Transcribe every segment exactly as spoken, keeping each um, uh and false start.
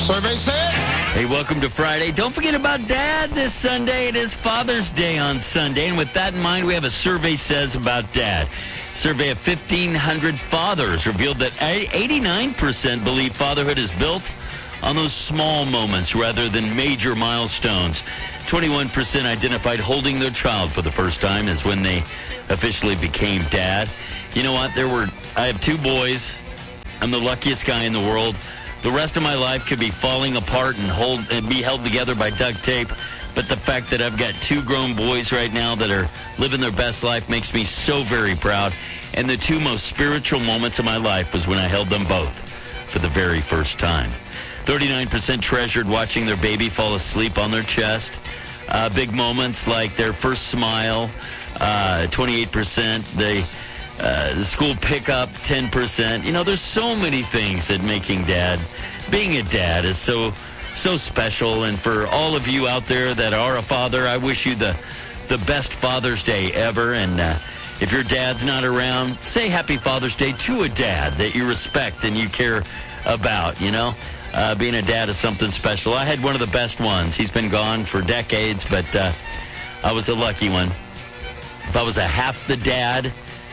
Survey says. Hey, welcome to Friday. Don't forget about Dad this Sunday. It is Father's Day on Sunday. And with that in mind, we have a survey says about Dad. Survey of fifteen hundred fathers revealed that eighty-nine percent believe fatherhood is built on those small moments rather than major milestones. twenty-one percent identified holding their child for the first time as when they officially became dad. You know what? There were, I have two boys. I'm the luckiest guy in the world. The rest of my life could be falling apart and hold and be held together by duct tape. But the fact that I've got two grown boys right now that are living their best life makes me so very proud. And the two most spiritual moments of my life was when I held them both for the very first time. thirty-nine percent treasured watching their baby fall asleep on their chest. Uh, big moments like their first smile, uh, twenty-eight percent. They, uh, the school pickup, ten percent. You know, there's so many things that making dad, being a dad is so, so special. And for all of you out there that are a father, I wish you the, the best Father's Day ever. And uh, if your dad's not around, say Happy Father's Day to a dad that you respect and you care about, you know. Uh, being a dad is something special. I had one of the best ones. He's been gone for decades, but uh, I was a lucky one. If I was a half the dad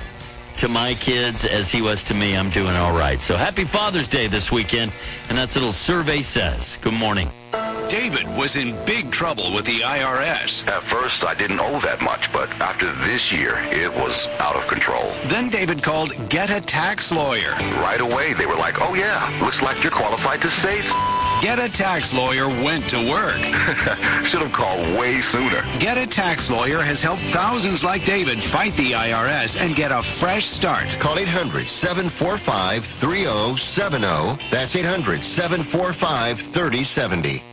to my kids as he was to me, I'm doing all right. So happy Father's Day this weekend, and that's what a little survey says. Good morning. David was in big trouble with the I R S. At first, I didn't owe that much, but after this year, it was out of control. Then David called Get a Tax Lawyer. Right away, they were like, oh yeah, looks like you're qualified to save. Get a Tax Lawyer went to work. Should have called way sooner. Get a Tax Lawyer has helped thousands like David fight the I R S and get a fresh start. Call eight hundred, seven four five, three oh seven oh. That's eight hundred, seven four five, three oh seven oh.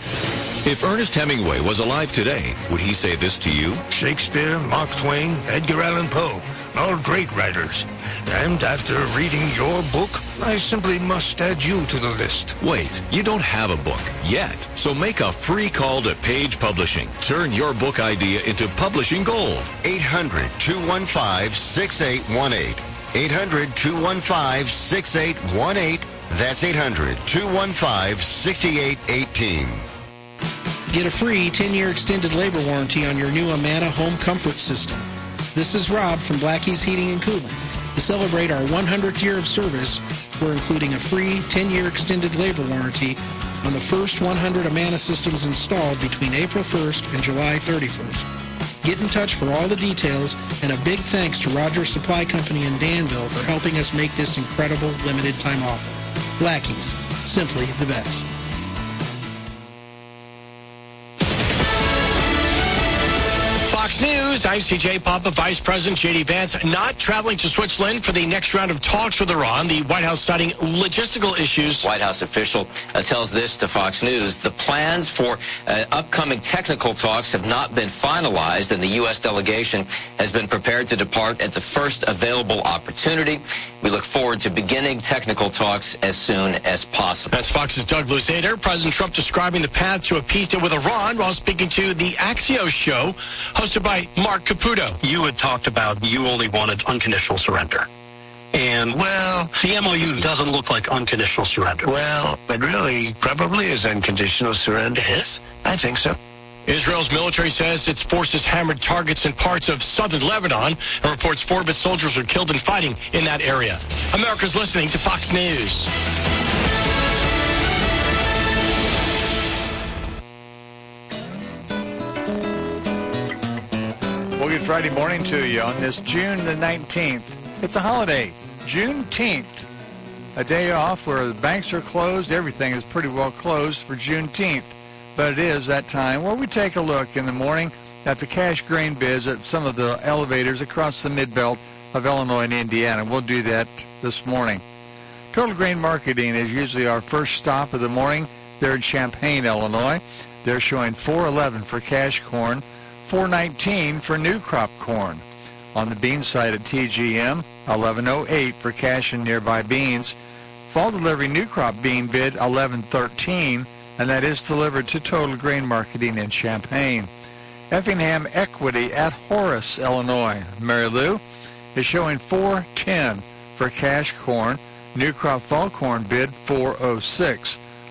If Ernest Hemingway was alive today, would he say this to you? Shakespeare, Mark Twain, Edgar Allan Poe, all great writers. And after reading your book, I simply must add you to the list. Wait, you don't have a book yet. So make a free call to Page Publishing. Turn your book idea into publishing gold. eight hundred, two one five, six eight one eight. eight hundred, two one five, six eight one eight. That's eight hundred, two one five, six eight one eight. Get a free ten-year extended labor warranty on your new Amana home comfort system. This is Rob from Blackie's Heating and Cooling. To celebrate our one hundredth year of service, we're including a free ten-year extended labor warranty on the first one hundred Amana systems installed between April first and July thirty-first. Get in touch for all the details, and a big thanks to Rogers Supply Company in Danville for helping us make this incredible limited time offer. Blackie's, simply the best. Fox News, I'm C J Papa. Vice President J D Vance not traveling to Switzerland for the next round of talks with Iran. The White House citing logistical issues. White House official uh, tells this to Fox News. The plans for uh, upcoming technical talks have not been finalized, and the U S delegation has been prepared to depart at the first available opportunity. We look forward to beginning technical talks as soon as possible. That's Fox's Doug Luzader. President Trump describing the path to a peace deal with Iran while speaking to the Axios show, hosted by Mark Caputo. You had talked about you only wanted unconditional surrender. And, well, the M O U doesn't look like unconditional surrender. Well, it really probably is unconditional surrender. It is? I think so. Israel's military says its forces hammered targets in parts of southern Lebanon and reports four of its soldiers were killed in fighting in that area. America's listening to Fox News. Well, good Friday morning to you on this June the nineteenth. It's a holiday, Juneteenth. A day off where the banks are closed. Everything is pretty well closed for Juneteenth. But it is that time where we take a look in the morning at the cash grain bids at some of the elevators across the mid-belt of Illinois and Indiana. We'll do that this morning. Total Grain Marketing is usually our first stop of the morning. They're in Champaign, Illinois. They're showing four eleven for cash corn, four nineteen for new crop corn. On the bean side at T G M, eleven oh eight for cash and nearby beans. Fall delivery new crop bean bid eleven thirteen, and that is delivered to Total Grain Marketing in Champaign. Effingham Equity at Horace, Illinois. Mary Lou is showing four ten for cash corn. New crop fall corn bid four oh six.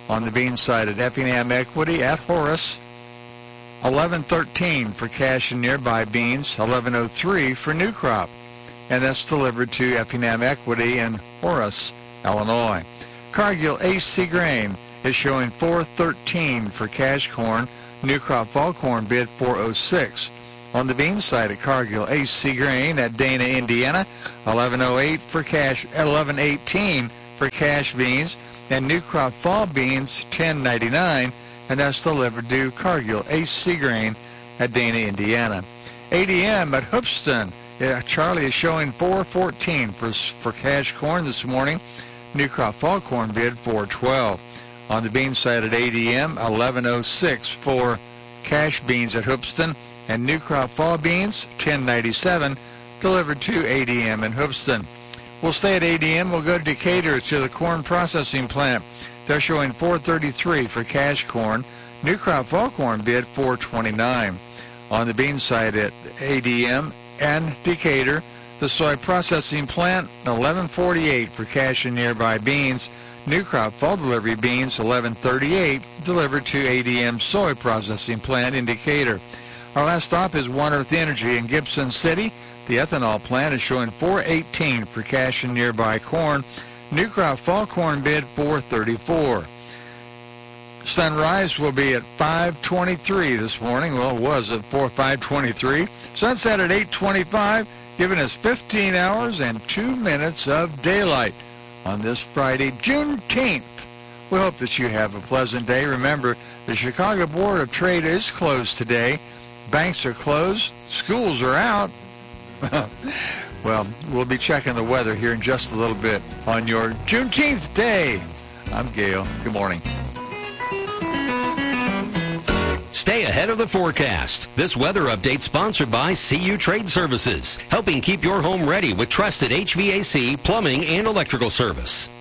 On the bean side at Effingham Equity at Horace, eleven thirteen for cash and nearby beans, eleven oh three for new crop. And that's delivered to Effingham Equity in Horace, Illinois. Cargill A C Grain is showing four thirteen for cash corn. New crop fall corn bid four oh six. On the bean side at Cargill A C Grain at Dana, Indiana, eleven oh eight for cash, eleven eighteen for cash beans, and new crop fall beans ten ninety-nine, and that's delivered to Cargill A C Grain at Dana, Indiana. A D M at Hoopston. Yeah, Charlie is showing four fourteen for for cash corn this morning. New crop fall corn bid four twelve. On the bean side at A D M, eleven oh six for cash beans at Hoopston, and new crop fall beans ten ninety-seven delivered to A D M in Hoopston. We'll stay at A D M. We'll go to Decatur to the corn processing plant. They're showing four thirty-three for cash corn. New crop fall corn bid four twenty-nine. On the bean side at A D M and Decatur, the soy processing plant, eleven forty-eight for cash and nearby beans. New crop fall delivery beans, eleven thirty-eight, delivered to A D M soy processing plant in Decatur. Our last stop is One Earth Energy in Gibson City. The ethanol plant is showing four eighteen for cash and nearby corn. New crop fall corn bid four thirty-four. Sunrise will be at five twenty-three this morning. Well, it was at four five twenty-three. Sunset at eight twenty-five, giving us fifteen hours and two minutes of daylight on this Friday, Juneteenth. We hope that you have a pleasant day. Remember, the Chicago Board of Trade is closed today. Banks are closed. Schools are out. Well, we'll be checking the weather here in just a little bit on your Juneteenth day. I'm Gail. Good morning. Stay ahead of the forecast. This weather update sponsored by C U Trade Services, helping keep your home ready with trusted H V A C, plumbing, and electrical service.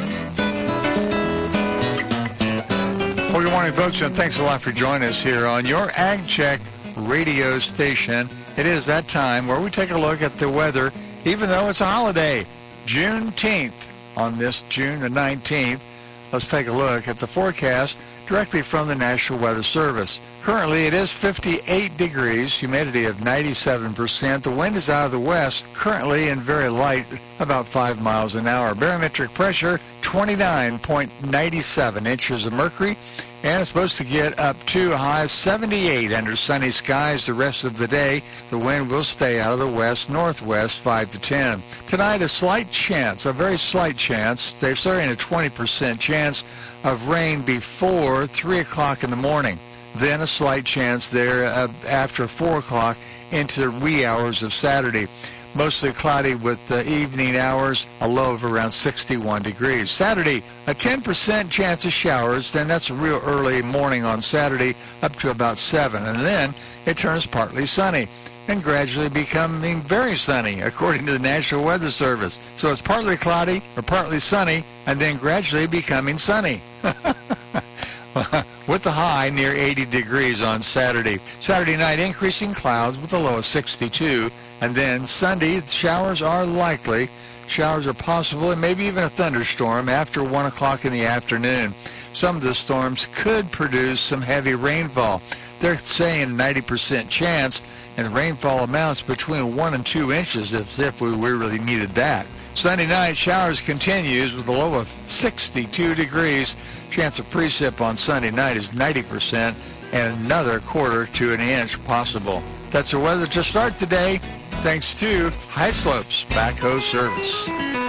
Well, good morning, folks, and thanks a lot for joining us here on your Ag Check radio station. It is that time where we take a look at the weather, even though it's a holiday, Juneteenth. On this June the nineteenth, let's take a look at the forecast directly from the National Weather Service. Currently, it is fifty-eight degrees, humidity of ninety-seven percent. The wind is out of the west, currently and very light, about five miles an hour. Barometric pressure, twenty-nine point nine seven inches of mercury, and it's supposed to get up to a high of seventy-eight under sunny skies the rest of the day. The wind will stay out of the west-northwest, five to ten. Tonight, a slight chance, a very slight chance, they're starting a twenty percent chance of rain before three o'clock in the morning. Then a slight chance there uh, after four o'clock into the wee hours of Saturday. Mostly cloudy with the evening hours, a low of around sixty-one degrees. Saturday, a ten percent chance of showers. Then that's a real early morning on Saturday, up to about seven. And then it turns partly sunny and gradually becoming very sunny, according to the National Weather Service. So it's partly cloudy or partly sunny, and then gradually becoming sunny. With the high near eighty degrees on Saturday. Saturday night, increasing clouds with a low of sixty-two. And then Sunday, showers are likely. Showers are possible, and maybe even a thunderstorm after one o'clock in the afternoon. Some of the storms could produce some heavy rainfall. They're saying ninety percent chance, and rainfall amounts between one and two inches as if we really needed that. Sunday night, showers continues with a low of sixty-two degrees. Chance of precip on Sunday night is ninety percent, and another quarter to an inch possible. That's the weather to start today, thanks to High Slopes Backhoe Service.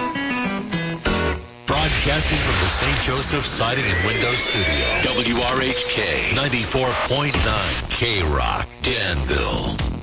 Broadcasting from the Saint Joseph Siding and Windows Studio. W R H K ninety-four point nine K Rock, Danville.